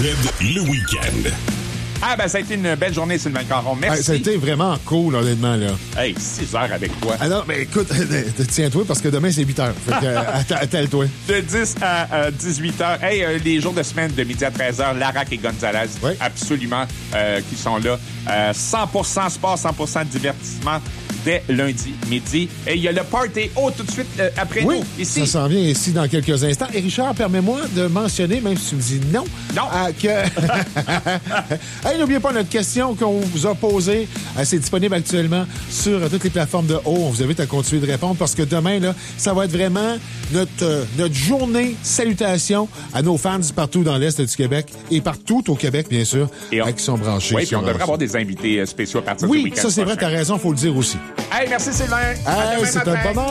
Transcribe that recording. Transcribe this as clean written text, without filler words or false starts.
le week-end. Ah, ben, ça a été une belle journée, Sylvain Caron. Merci. Ça a été vraiment cool, honnêtement, là. Hey, 6 heures avec toi. Ah non, mais écoute, tiens-toi, parce que demain, c'est 8 heures. Fait que, attelle-toi. De 10 à 18 heures. Hey, les jours de semaine, de midi à 13 heures, Larac et Gonzalez, absolument, qui sont là. 100% sport, 100% divertissement. Dès lundi midi. Et il y a le Party tout de suite après nous, ici. Ça s'en vient ici dans quelques instants. Et Richard, permets-moi de mentionner, même si tu me dis non, que... Hey, n'oubliez pas notre question qu'on vous a posée. C'est disponible actuellement sur toutes les plateformes de haut. On vous invite à continuer de répondre parce que demain, là, ça va être vraiment notre journée salutations à nos fans partout dans l'Est du Québec et partout au Québec, bien sûr, qui sont branchés. Oui, puis on devrait avoir des invités spéciaux à partir du week-end. Oui, ça c'est vrai, t'as raison, faut le dire aussi. Hey, merci Sylvain. Hey, c'est un bonheur.